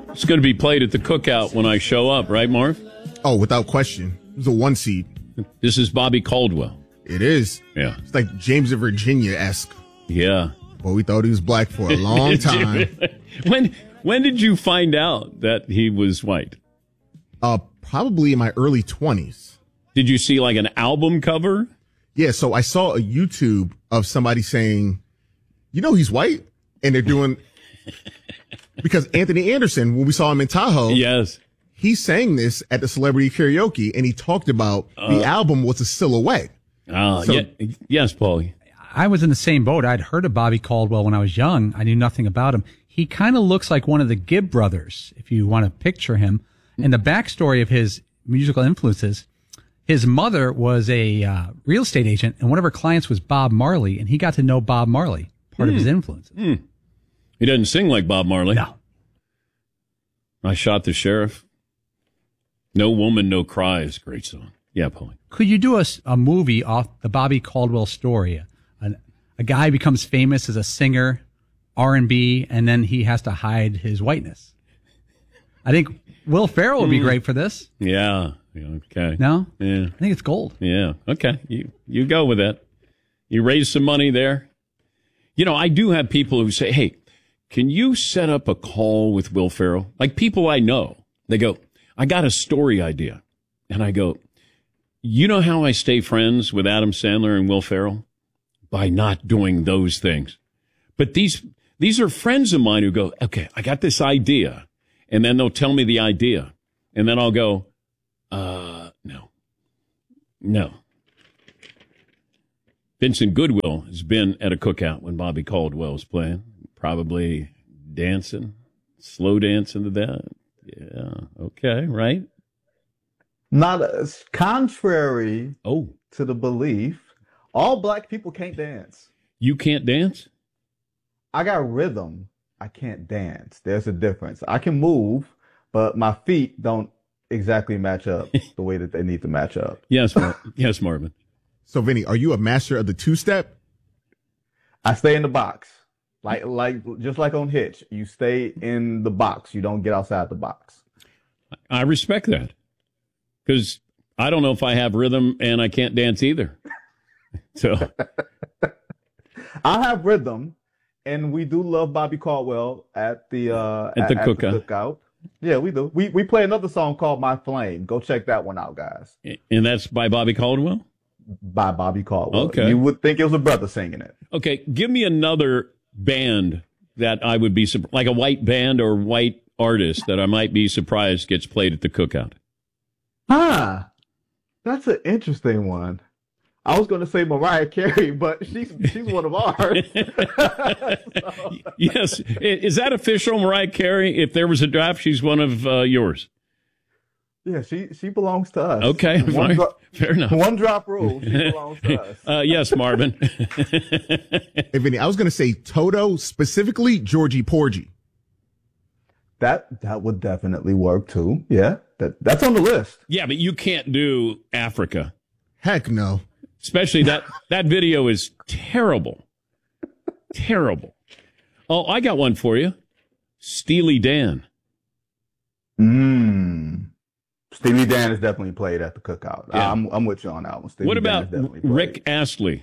It's going to be played at the cookout when I show up, right, Marv? Oh, without question. It was a 1 seed. This is Bobby Caldwell. It is. Yeah. It's like James of Virginia-esque. Yeah. Well, we thought he was black for a long time. When did you find out that he was white? Probably in my early 20s. Did you see like an album cover? Yeah, so I saw a YouTube of somebody saying, you know he's white? And they're doing... Because Anthony Anderson, when we saw him in Tahoe... Yes. He sang this at the Celebrity Karaoke, and he talked about the album was a silhouette. Yes, Paulie. I was in the same boat. I'd heard of Bobby Caldwell when I was young. I knew nothing about him. He kind of looks like one of the Gibb brothers, if you want to picture him. And the backstory of his musical influences, his mother was a real estate agent, and one of her clients was Bob Marley, and he got to know Bob Marley, part of his influences. He doesn't sing like Bob Marley. No. I Shot the Sheriff. No Woman, No Cry is a great song. Yeah, Paulie. Could you do a movie off the Bobby Caldwell story? A guy becomes famous as a singer, R&B, and then he has to hide his whiteness. I think Will Ferrell would be great for this. Yeah. Okay. No? Yeah. I think it's gold. Yeah. Okay. You go with that. You raise some money there. You know, I do have people who say, hey, can you set up a call with Will Ferrell? Like people I know, they go, I got a story idea. And I go, you know how I stay friends with Adam Sandler and Will Ferrell? By not doing those things. But these are friends of mine who go, okay, I got this idea. And then they'll tell me the idea. And then I'll go, no. Vincent Goodwill has been at a cookout when Bobby Caldwell was playing. Probably dancing, slow dancing to that. Yeah, okay, right? Not as contrary to the belief, all black people can't dance. You can't dance? I got rhythm. I can't dance. There's a difference. I can move, but my feet don't exactly match up the way that they need to match up. Yes, yes, Marvin. So, Vinny, are you a master of the two-step? I stay in the box. Like just like on Hitch, you stay in the box. You don't get outside the box. I respect that. Because I don't know if I have rhythm and I can't dance either. So I have rhythm, and we do love Bobby Caldwell at the cookout. Yeah, we do. We play another song called My Flame. Go check that one out, guys. And that's by Bobby Caldwell? By Bobby Caldwell. Okay. You would think it was a brother singing it. Okay, give me another band that I would be like a white band or white artist that I might be surprised gets played at the cookout. That's an interesting one. I was going to say Mariah Carey, but she's one of ours. So. Yes. Is that official, Mariah Carey? If there was a draft, she's one of yours. Yeah, she belongs to us. Okay, fair enough. One drop rule, she belongs to us. Yes, Marvin. Hey, Vinny, I was going to say Toto, specifically Georgie Porgy. That would definitely work too. Yeah, that's on the list. Yeah, but you can't do Africa. Heck no. Especially that video is terrible. Terrible. Oh, I got one for you. Steely Dan. Steely Dan is definitely played at the cookout. Yeah. I'm with you on that one. Steely what about Rick Astley?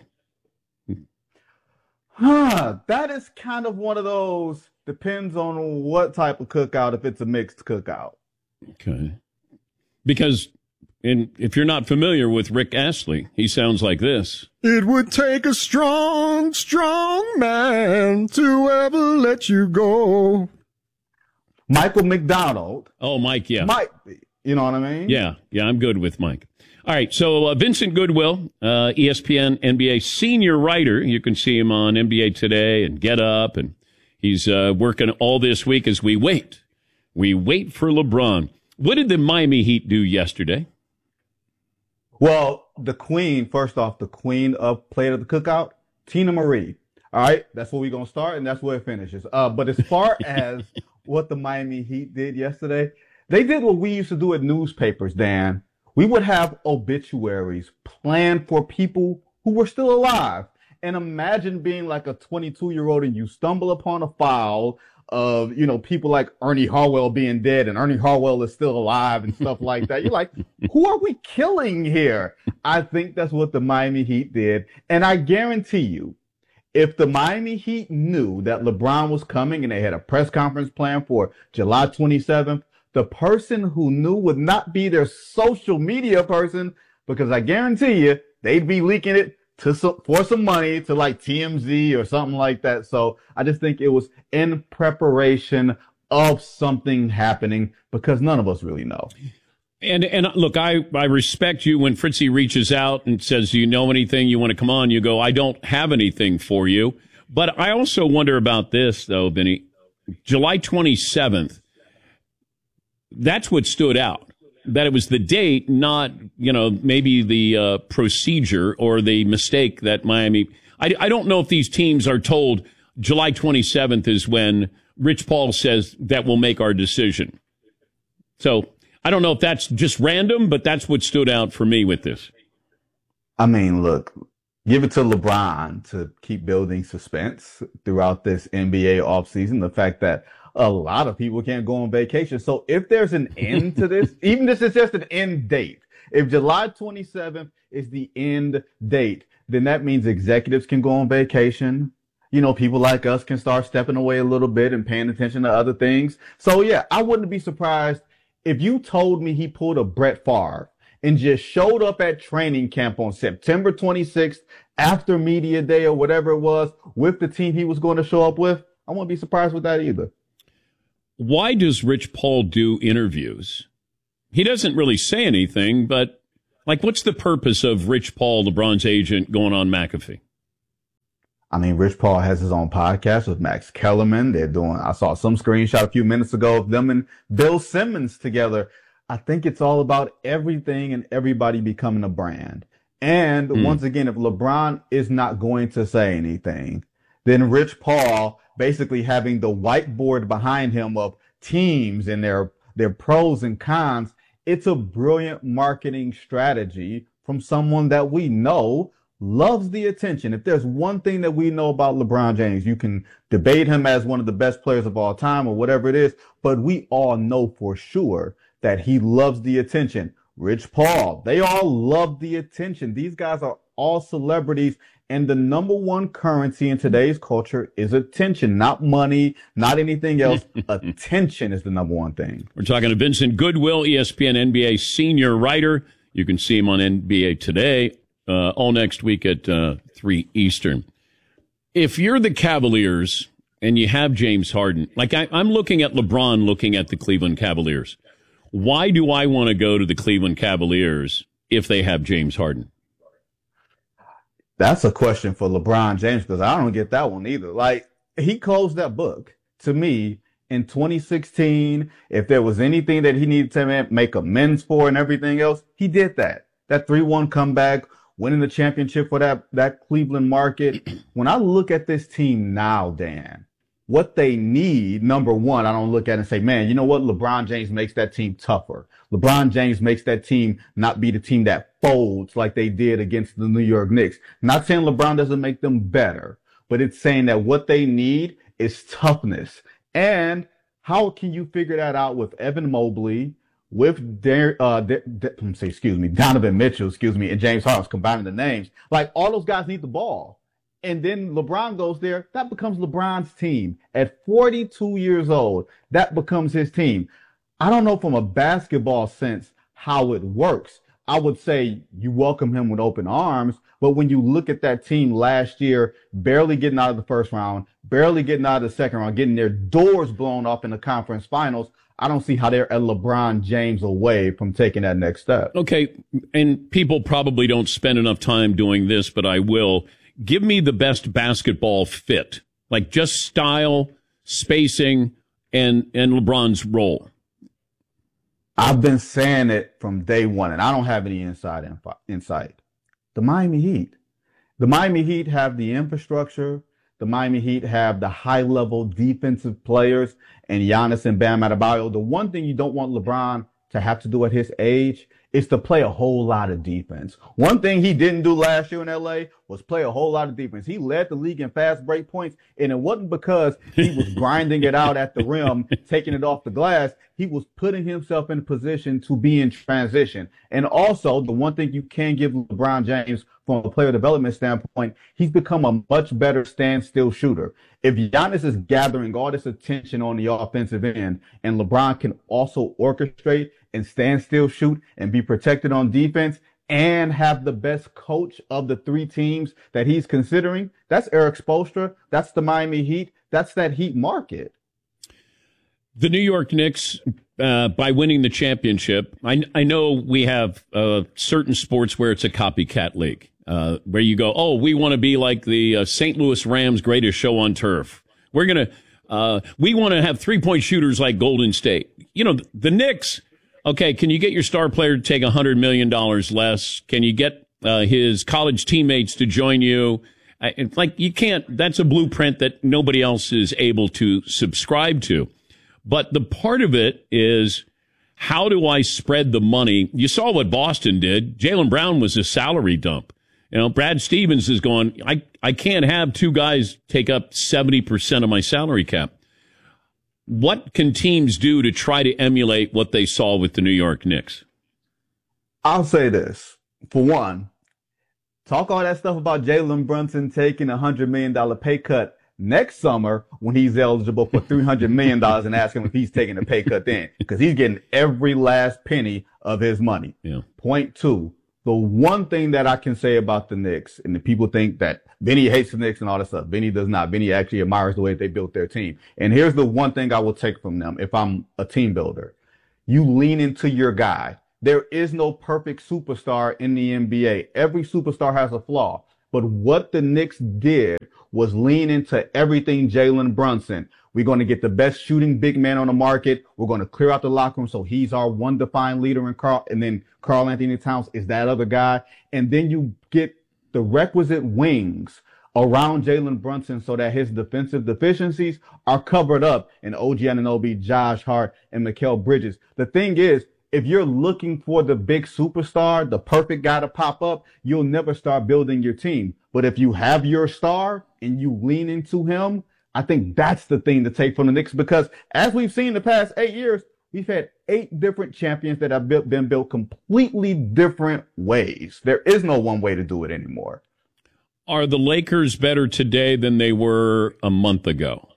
That is kind of one of those, depends on what type of cookout, if it's a mixed cookout. Okay. Because if you're not familiar with Rick Astley, he sounds like this. It would take a strong, strong man to ever let you go. Michael McDonald. Oh, Mike, yeah. Might be. You know what I mean? Yeah, I'm good with Mike. All right, so Vincent Goodwill, ESPN NBA senior writer. You can see him on NBA Today and Get Up, and he's working all this week as we wait. We wait for LeBron. What did the Miami Heat do yesterday? Well, the queen of played at the cookout, Tina Marie. All right, that's where we're going to start, and that's where it finishes. But as far as what the Miami Heat did yesterday, they did what we used to do at newspapers, Dan. We would have obituaries planned for people who were still alive. And imagine being like a 22-year-old and you stumble upon a file of, people like Ernie Harwell being dead and Ernie Harwell is still alive and stuff like that. You're like, who are we killing here? I think that's what the Miami Heat did. And I guarantee you, if the Miami Heat knew that LeBron was coming and they had a press conference planned for July 27th, the person who knew would not be their social media person, because I guarantee you they'd be leaking it for some money to like TMZ or something like that. So I just think it was in preparation of something happening, because none of us really know. And look, I respect you when Fritzy reaches out and says, do you know anything? You want to come on? You go, I don't have anything for you. But I also wonder about this, though, Vinny. July 27th, that's what stood out. That it was the date, not, maybe the procedure or the mistake that Miami. I don't know if these teams are told July 27th is when Rich Paul says that we'll make our decision. So I don't know if that's just random, but that's what stood out for me with this. I mean, look, give it to LeBron to keep building suspense throughout this NBA offseason. The fact that a lot of people can't go on vacation. So if there's an end to this, even this is just an end date. If July 27th is the end date, then that means executives can go on vacation. People like us can start stepping away a little bit and paying attention to other things. So yeah, I wouldn't be surprised if you told me he pulled a Brett Favre and just showed up at training camp on September 26th after media day or whatever it was with the team he was going to show up with. I wouldn't be surprised with that either. Why does Rich Paul do interviews? He doesn't really say anything, but what's the purpose of Rich Paul, LeBron's agent, going on McAfee? I mean, Rich Paul has his own podcast with Max Kellerman. I saw some screenshot a few minutes ago of them and Bill Simmons together. I think it's all about everything and everybody becoming a brand. And once again, if LeBron is not going to say anything, then Rich Paul basically having the whiteboard behind him of teams and their pros and cons, it's a brilliant marketing strategy from someone that we know loves the attention. If there's one thing that we know about LeBron James, you can debate him as one of the best players of all time or whatever it is, but we all know for sure that he loves the attention. Rich Paul, they all love the attention. These guys are all celebrities, and the number one currency in today's culture is attention, not money, not anything else. Attention is the number one thing. We're talking to Vincent Goodwill, ESPN NBA senior writer. You can see him on NBA Today all next week at 3 Eastern. If you're the Cavaliers and you have James Harden, I'm looking at LeBron looking at the Cleveland Cavaliers. Why do I want to go to the Cleveland Cavaliers if they have James Harden? That's a question for LeBron James, because I don't get that one either. He closed that book to me in 2016. If there was anything that he needed to make amends for and everything else, he did that. That 3-1 comeback, winning the championship for that Cleveland market. When I look at this team now, Dan, what they need, number one, I don't look at it and say, man, you know what? LeBron James makes that team tougher. LeBron James makes that team not be the team that folds like they did against the New York Knicks. Not saying LeBron doesn't make them better, but it's saying that what they need is toughness. And how can you figure that out with Evan Mobley, with Donovan Mitchell, and James Harden, combining the names? All those guys need the ball. And then LeBron goes there. That becomes LeBron's team. At 42 years old, that becomes his team. I don't know from a basketball sense how it works. I would say you welcome him with open arms. But when you look at that team last year, barely getting out of the first round, barely getting out of the second round, getting their doors blown off in the conference finals, I don't see how they're a LeBron James away from taking that next step. Okay, and people probably don't spend enough time doing this, but I will. Give me the best basketball fit, just style, spacing, and LeBron's role. I've been saying it from day one, and I don't have any insight. The Miami Heat. The Miami Heat have the infrastructure. The Miami Heat have the high-level defensive players, and Giannis and Bam Adebayo. The one thing you don't want LeBron to have to do at his age is to play a whole lot of defense. One thing he didn't do last year in LA was play a whole lot of defense. He led the league in fast break points, and it wasn't because he was grinding it out at the rim, taking it off the glass. He was putting himself in a position to be in transition. And also, the one thing you can give LeBron James from a player development standpoint, he's become a much better standstill shooter. If Giannis is gathering all this attention on the offensive end, and LeBron can also orchestrate and stand still shoot and be protected on defense and have the best coach of the three teams that he's considering, that's Eric Spoelstra. That's the Miami Heat. That's that Heat market. The New York Knicks, by winning the championship, I know we have certain sports where it's a copycat league, where you go, oh, we want to be like the St. Louis Rams' greatest show on turf. We want to have 3-point shooters like Golden State. You know, the Knicks, okay, can you get your star player to take $100 million less? Can you get his college teammates to join you? You can't, that's a blueprint that nobody else is able to subscribe to. But the part of it is, how do I spread the money? You saw what Boston did. Jaylen Brown was a salary dump. You know, Brad Stevens is going, I can't have two guys take up 70% of my salary cap. What can teams do to try to emulate what they saw with the New York Knicks? I'll say this. For one, talk all that stuff about Jalen Brunson taking a $100 million pay cut next summer when he's eligible for $300 million, and ask him if he's taking a pay cut then, because he's getting every last penny of his money. Yeah. Point two, the one thing that I can say about the Knicks, and the people think that Vinny hates the Knicks and all that stuff. Vinny does not. Vinny actually admires the way they built their team. And here's the one thing I will take from them if I'm a team builder. You lean into your guy. There is no perfect superstar in the NBA. Every superstar has a flaw. But what the Knicks did was lean into everything Jalen Brunson. We're going to get the best shooting big man on the market. We're going to clear out the locker room so he's our one defined leader, and then Karl Anthony Towns is that other guy. And then you get the requisite wings around Jalen Brunson so that his defensive deficiencies are covered up in OG Anunoby, Josh Hart, and Mikal Bridges. The thing is, if you're looking for the big superstar, the perfect guy to pop up, you'll never start building your team. But if you have your star and you lean into him, I think that's the thing to take from the Knicks, because as we've seen the past 8 years, we've had 8 different champions that have been built completely different ways. There is no one way to do it anymore. Are the Lakers better today than they were a month ago?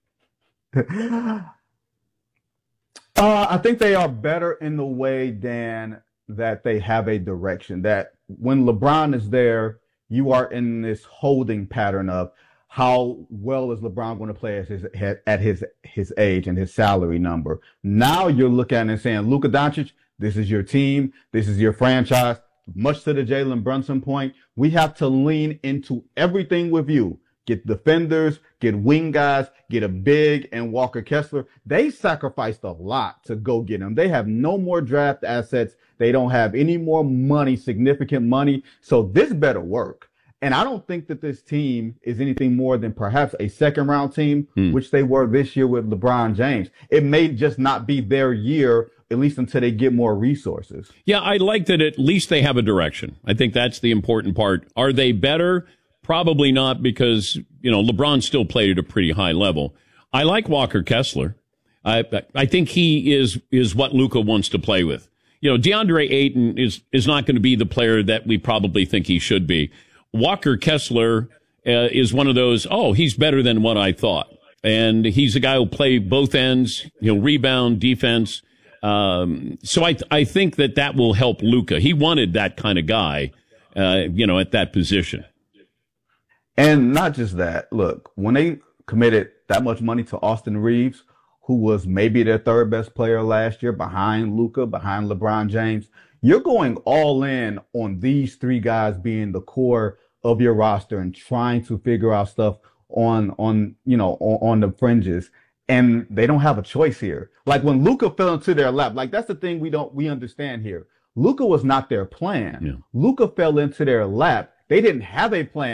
I think they are better in the way, Dan, that they have a direction. That when LeBron is there, you are in this holding pattern of how well is LeBron going to play at his age and his salary number. Now you're looking at it and saying, Luka Doncic, this is your team, this is your franchise. Much to the Jalen Brunson point, we have to lean into everything with you. Get defenders, get wing guys, get a big and Walker Kessler. They sacrificed a lot to go get him. They have no more draft assets. They don't have any more money, significant money. So this better work. And I don't think that this team is anything more than perhaps a second round team, which they were this year with LeBron James. It may just not be their year, at least until they get more resources. Yeah, I like that at least they have a direction. I think that's the important part. Are they better? Probably not, because, you know, LeBron still played at a pretty high level. I like Walker Kessler. I think he is what Luka wants to play with. You know, DeAndre Ayton is not going to be the player that we probably think he should be. Walker Kessler is one of those, he's better than what I thought. And he's a guy who'll play both ends, rebound, defense. So I think that will help Luka. He wanted that kind of guy, at that position. And not just that. Look, when they committed that much money to Austin Reeves, who was maybe their third best player last year behind Luka, behind LeBron James, you're going all in on these three guys being the core of your roster and trying to figure out stuff on the fringes. And they don't have a choice here. Like when Luka fell into their lap, like that's the thing we understand here. Luka was not their plan. Yeah. Luka fell into their lap. They didn't have a plan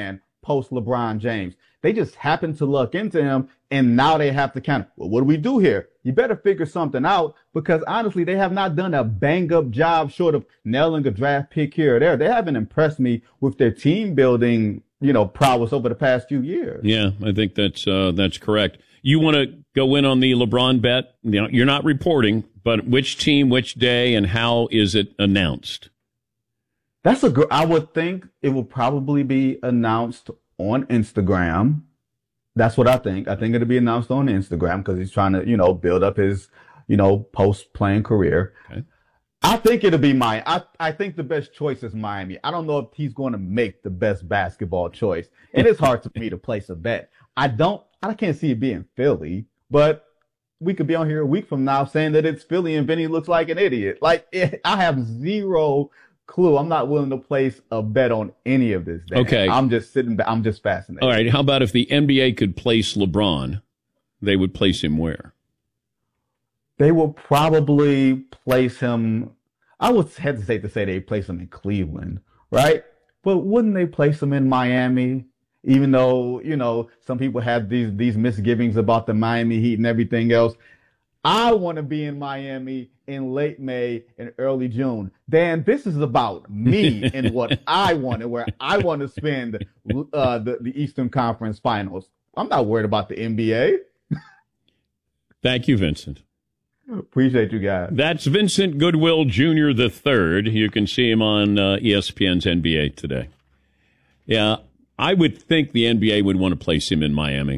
post LeBron James. They just happened to look into him, and now they have to kind of, well, what do we do here? You better figure something out, because honestly, they have not done a bang-up job short of nailing a draft pick here or there. They haven't impressed me with their team building, prowess over the past few years. Yeah, I think that's correct. You want to go in on the LeBron bet? You're not reporting, but which team, which day, and how is it announced? That's I would think it will probably be announced on Instagram. That's what I think. I think it'll be announced on Instagram because he's trying to, build up his, post-playing career. Okay. I think it'll be I think the best choice is Miami. I don't know if he's going to make the best basketball choice. And it's hard for me to place a bet. I can't see it being Philly, but we could be on here a week from now saying that it's Philly and Vinny looks like an idiot. I have zero clue. I'm not willing to place a bet on any of this. Dan. Okay. I'm just sitting back. I'm just fascinated. All right. How about if the NBA could place LeBron, they would place him where? They will probably place him. I would hesitate to say they place him in Cleveland, right? But wouldn't they place him in Miami? Even though, some people have these misgivings about the Miami Heat and everything else. I want to be in Miami in late May and early June. Dan, this is about me and what I want and where I want to spend the Eastern Conference Finals. I'm not worried about the NBA. Thank you, Vincent. Appreciate you guys. That's Vincent Goodwill Jr. III. You can see him on ESPN's NBA Today. Yeah, I would think the NBA would want to place him in Miami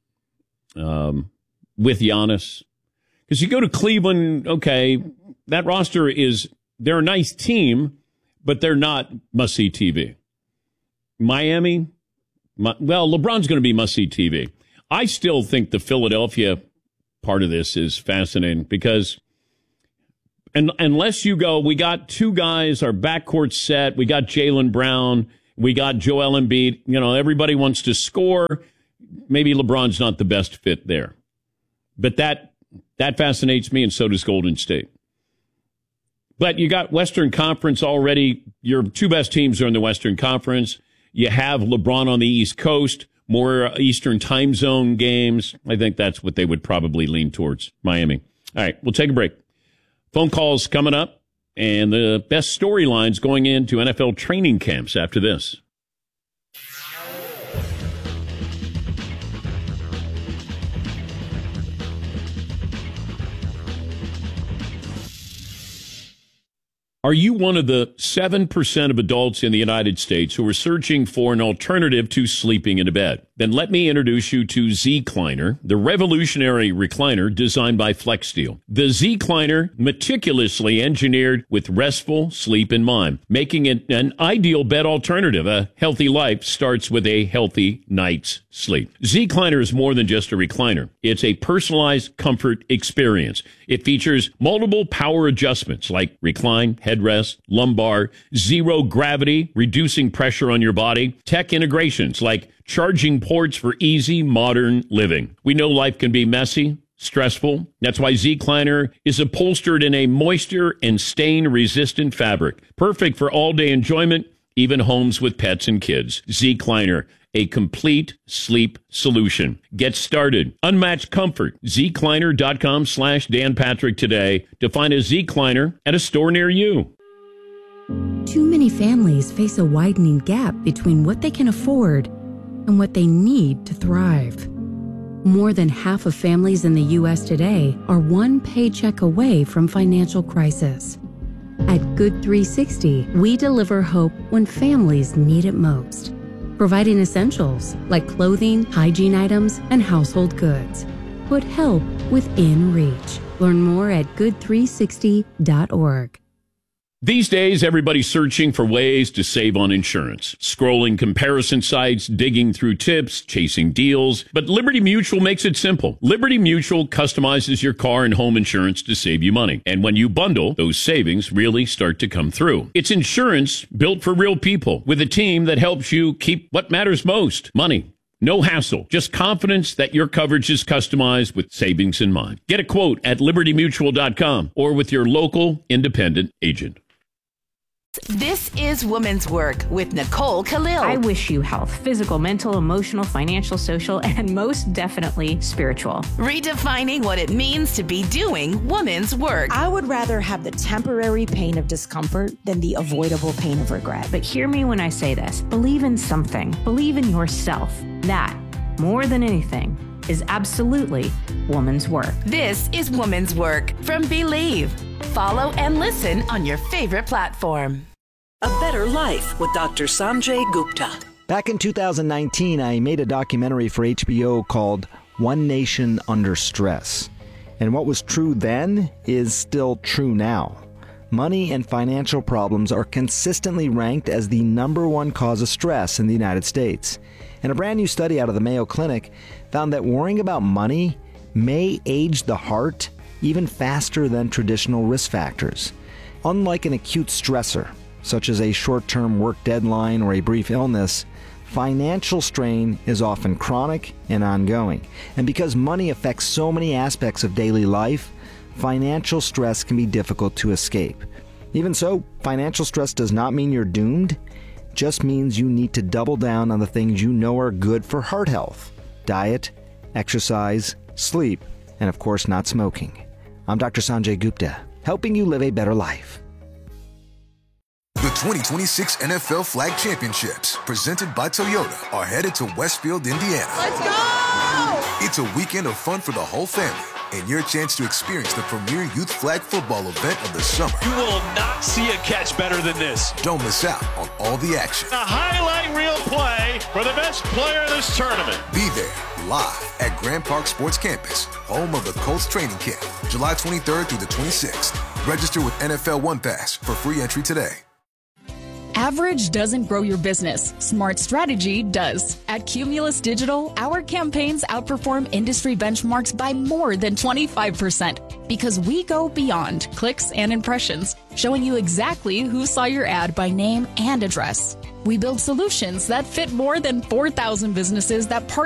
with Giannis. Because you go to Cleveland, okay, that roster they're a nice team, but they're not must-see TV. Miami, LeBron's going to be must-see TV. I still think the Philadelphia part of this is fascinating because unless you go, we got two guys, our backcourt set, we got Jaylen Brown, we got Joel Embiid, everybody wants to score. Maybe LeBron's not the best fit there. But that fascinates me, and so does Golden State. But you got Western Conference already. Your two best teams are in the Western Conference. You have LeBron on the East Coast, more Eastern time zone games. I think that's what they would probably lean towards, Miami. All right, we'll take a break. Phone calls coming up, and the best storylines going into NFL training camps after this. Are you one of the 7% of adults in the United States who are searching for an alternative to sleeping in a bed? Then let me introduce you to Zecliner, the revolutionary recliner designed by FlexSteel. The Zecliner, meticulously engineered with restful sleep in mind, making it an ideal bed alternative. A healthy life starts with a healthy night's sleep. Zecliner is more than just a recliner. It's a personalized comfort experience. It features multiple power adjustments like recline, headrest, lumbar, zero gravity, reducing pressure on your body, tech integrations like charging ports for easy modern living. We know life can be messy, stressful. That's why Zecliner is upholstered in a moisture and stain resistant fabric. Perfect for all day enjoyment, even homes with pets and kids. Zecliner, a complete sleep solution. Get started. Unmatched comfort. Zecliner.com/Dan Patrick today to find a Zecliner at a store near you. Too many families face a widening gap between what they can afford and what they need to thrive. More than half of families in the U.S. today are one paycheck away from financial crisis. At Good 360, we deliver hope when families need it most, providing essentials like clothing, hygiene items, and household goods. Put help within reach. Learn more at good360.org. These days, everybody's searching for ways to save on insurance. Scrolling comparison sites, digging through tips, chasing deals. But Liberty Mutual makes it simple. Liberty Mutual customizes your car and home insurance to save you money. And when you bundle, those savings really start to come through. It's insurance built for real people with a team that helps you keep what matters most, money. No hassle, just confidence that your coverage is customized with savings in mind. Get a quote at libertymutual.com or with your local independent agent. This is Woman's Work with Nicole Khalil. I wish you health, physical, mental, emotional, financial, social, and most definitely spiritual. Redefining what it means to be doing woman's work. I would rather have the temporary pain of discomfort than the avoidable pain of regret. But hear me when I say this. Believe in something. Believe in yourself. That, more than anything, is absolutely woman's work. This is Woman's Work from Believe. Follow and listen on your favorite platform. A Better Life with Dr. Sanjay Gupta. Back in 2019, I made a documentary for HBO called One Nation Under Stress. And what was true then is still true now. Money and financial problems are consistently ranked as the #1 cause of stress in the United States. And a brand new study out of the Mayo Clinic found that worrying about money may age the heart even faster than traditional risk factors. Unlike an acute stressor, such as a short-term work deadline or a brief illness, financial strain is often chronic and ongoing. And because money affects so many aspects of daily life, financial stress can be difficult to escape. Even so, financial stress does not mean you're doomed. It just means you need to double down on the things you know are good for heart health: diet, exercise, sleep, and of course not smoking. I'm Dr. Sanjay Gupta, helping you live a better life. The 2026 NFL Flag Championships, presented by Toyota, are headed to Westfield, Indiana. Let's go! It's a weekend of fun for the whole family and your chance to experience the premier youth flag football event of the summer. You will not see a catch better than this. Don't miss out on all the action. A highlight reel play for the best player in this tournament. Be there live at Grand Park Sports Campus, home of the Colts training camp, July 23rd through the 26th. Register with NFL One Pass for free entry today. Average doesn't grow your business. Smart strategy does. At Cumulus Digital, our campaigns outperform industry benchmarks by more than 25% because we go beyond clicks and impressions, showing you exactly who saw your ad by name and address. We build solutions that fit more than 4,000 businesses that partner